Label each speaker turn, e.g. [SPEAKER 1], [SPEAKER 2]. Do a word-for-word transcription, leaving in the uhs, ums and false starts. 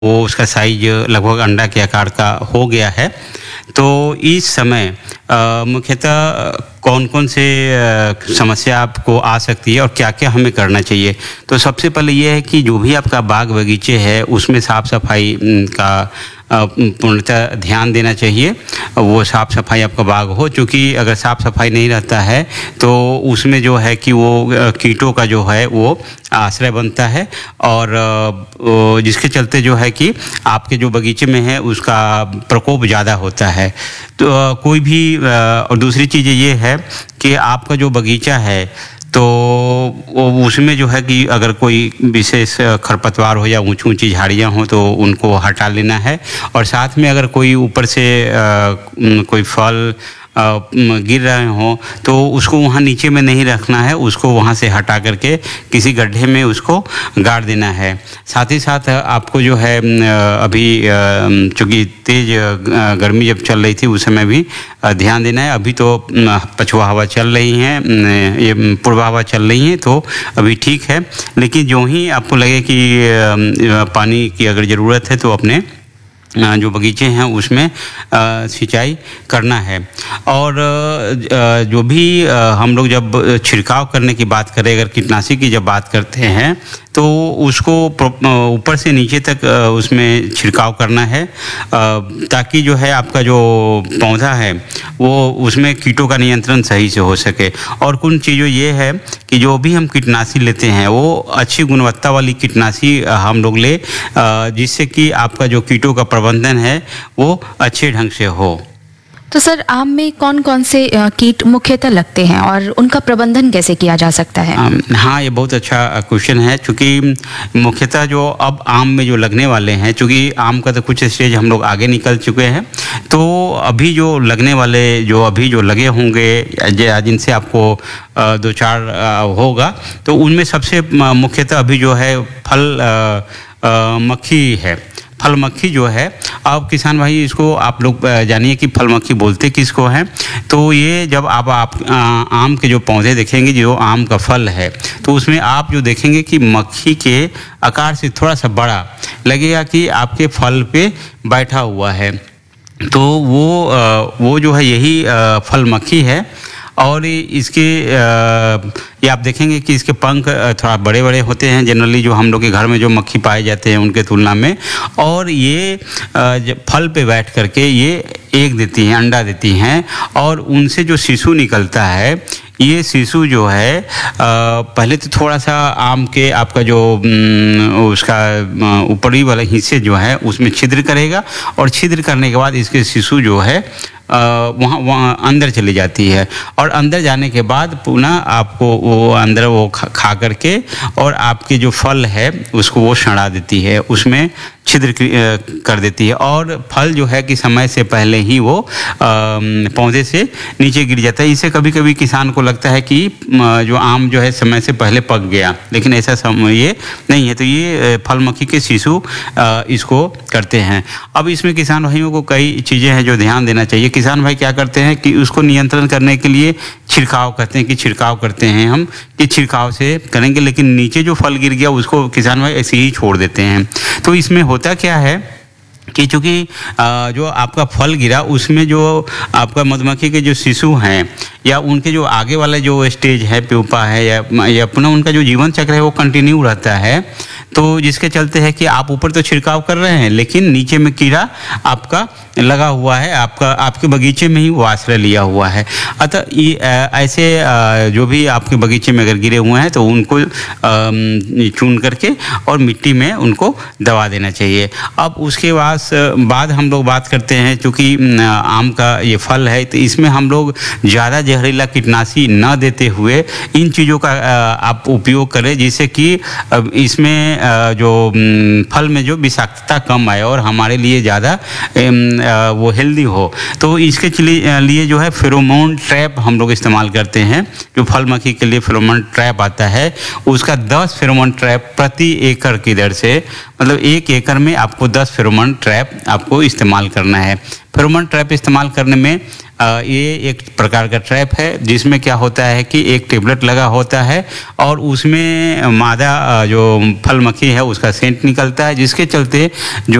[SPEAKER 1] वो उसका साइज लगभग अंडा के आकार का हो गया है। तो इस समय अ, मुख्यतः कौन कौन से अ, समस्या आपको आ सकती है और क्या क्या हमें करना चाहिए। तो सबसे पहले ये है कि जो भी आपका बाग बगीचे है उसमें साफ़ सफाई उम, का अ, पूर्णतः ध्यान देना चाहिए। वो साफ़ सफाई आपका बाग हो, चूँकि अगर साफ़ सफाई नहीं रहता है तो उसमें जो है कि वो अ, कीटों का जो है वो आश्रय बनता है और अ, ओ, जिसके चलते जो है कि आपके जो बगीचे में है उसका प्रकोप ज़्यादा होता है। तो अ, कोई भी अ, और दूसरी चीज़ ये है कि आपका जो बगीचा है तो वो उसमें जो है कि अगर कोई विशेष खरपतवार हो या ऊँची ऊँची झाड़ियाँ हों तो उनको हटा लेना है। और साथ में अगर कोई ऊपर से अ, उम, कोई फल अ, उम, गिर रहे हों तो उसको वहाँ नीचे में नहीं रखना है, उसको वहाँ से हटा करके किसी गड्ढे में उसको गाड़ देना है। साथ ही साथ आपको जो है उम, अभी अ, चूँकि तेज़ अ, गर्मी जब चल रही थी उस समय भी अ, ध्यान देना है। अभी तो उम, पछुआ हवा चल रही है, उम, ये पूर्वा हवा चल रही है तो अभी ठीक है। लेकिन जो ही आपको लगे कि अ, पानी की अगर ज़रूरत है तो अपने अ, जो बगीचे हैं उसमें अ, सिंचाई करना है। और अ, जो भी अ, हम लोग जब छिड़काव करने की बात करें, अगर कीटनाशी की जब बात करते हैं तो उसको ऊपर से नीचे तक अ, उसमें छिड़काव करना है, अ, ताकि जो है आपका जो पौधा है वो उसमें कीटों का नियंत्रण सही से हो सके। और कुछ चीज़ों ये है कि जो भी हम कीटनाशी लेते हैं वो अच्छी गुणवत्ता वाली कीटनाशी अ, हम लोग ले, अ, जिससे कि आपका जो कीटों का प्रबंधन है वो अच्छे ढंग से हो।
[SPEAKER 2] तो सर आम में कौन-कौन से अ, कीट मुख्यतः लगते हैं और उनका प्रबंधन कैसे किया जा सकता है?
[SPEAKER 1] अम, हाँ, ये बहुत अच्छा क्वेश्चन है, चूँकि मुख्यतः जो अब आम में जो लगने वाले हैं, चूँकि आम का तो कुछ स्टेज हम लोग आगे निकल चुके हैं, तो अभी जो लगने वाले जो अभी जो लगे होंगे ज जिनसे आपको अ, दो चार अ, होगा, तो उनमें सबसे म मुख्यतः अभी जो है फल अ अ, मक्खी है। फल मक्खी जो है, अब किसान भाई इसको आप लोग अ, जानिए कि फल मक्खी बोलते किसको हैं। तो ये जब आप आप अ, आम के जो पौधे देखेंगे, जो आम का फल है, तो उसमें आप जो देखेंगे कि मक्खी के आकार से थोड़ा-सा बड़ा लगेगा कि आपके फल पे बैठा हुआ है। तो वो अ, वो जो है यही अ, फल मक्खी है। और इसके अ, ये आप देखेंगे कि इसके पंख अ, थोड़ा बड़े-बड़े होते हैं जनरली, जो हम लोग के घर में जो मक्खी पाए जाते हैं उनके तुलना में। और ये अ, जब फल पे बैठ कर के ये एग देती हैं, अंडा देती हैं और उनसे जो शिशु निकलता है, ये शिशु जो है अ, पहले तो थोड़ा-सा आम के आपका जो उम, उसका अ, ऊपरी वाला हिस्से जो है उसमें छिद्र करेगा और छिद्र करने के बाद इसके शिशु जो है अ, वहाँ वहाँ अंदर चली जाती है। और अंदर जाने के बाद पुनः आपको वो अंदर वो खा खा करके और आपके जो फल है उसको वो सड़ा देती है, उसमें छिद्र कर देती है और फल जो है कि समय से पहले ही वो पौधे से नीचे गिर जाता है। इससे कभी-कभी किसान को लगता है कि जो आम जो है समय से पहले पक गया, लेकिन ऐसा समय ये नहीं है। तो ये फल मक्खी के शिशु इसको करते हैं। अब इसमें किसान भाइयों को कई चीज़ें हैं जो ध्यान देना चाहिए। किसान भाई क्या करते हैं कि उसको नियंत्रण करने के लिए छिड़काव करते हैं कि छिड़काव करते हैं हम कि छिड़काव से करेंगे, लेकिन नीचे जो फल गिर गया उसको किसान भाई ऐसे ही छोड़ देते हैं। तो इसमें होता क्या है कि चूँकि जो आपका फल गिरा उसमें जो आपका मधुमक्खी के जो शिशु हैं या उनके जो आगे वाला जो स्टेज है, प्यूपा है या या अपना उनका जो जीवन चक्र है वो कंटिन्यू रहता है। तो जिसके चलते है कि आप ऊपर तो छिड़काव कर रहे हैं लेकिन नीचे में कीड़ा आपका लगा हुआ है, आपका आपके बगीचे में ही वो आश्रय लिया हुआ है। अतः ये ऐसे जो भी आपके बगीचे में अगर गिरे हुए हैं तो उनको चून करके और मिट्टी में उनको दबा देना चाहिए। अब उसके बाद बाद हम लोग बात करते हैं, चूँकि आम का ये फल है तो इसमें हम लोग ज़्यादा जहरीला कीटनाशी न देते हुए इन चीज़ों का आप उपयोग करें, जिससे कि इसमें जो फल में जो विषाक्तता कम आए और हमारे लिए ज़्यादा वो हेल्दी हो। तो इसके लिए जो है फेरोमोन ट्रैप हम लोग इस्तेमाल करते हैं। जो फल मक्खी के लिए फेरोमोन ट्रैप आता है उसका दस फेरोमोन ट्रैप प्रति एकड़ की दर से, मतलब एक एकड़ में आपको दस फेरोमोन ट्रैप आपको इस्तेमाल करना है। फेरोमोन ट्रैप इस्तेमाल करने में अ, ये एक प्रकार का ट्रैप है जिसमें क्या होता है कि एक टेबलेट लगा होता है और उसमें मादा अ, जो फल मक्खी है उसका सेंट निकलता है, जिसके चलते जो